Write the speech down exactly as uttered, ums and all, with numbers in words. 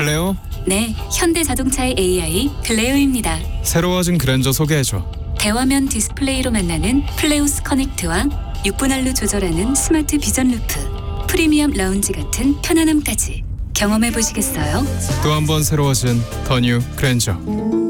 클레오? 네, 현대자동차의 에이아이 클레오입니다. 새로워진 그랜저 소개해줘. 대화면 디스플레이로 만나는 플레오스 커넥트와 육 분 안로 조절하는 스마트 비전 루프, 프리미엄 라운지 같은 편안함까지 경험해 보시겠어요? 또 한 번 새로워진 더 뉴 그랜저.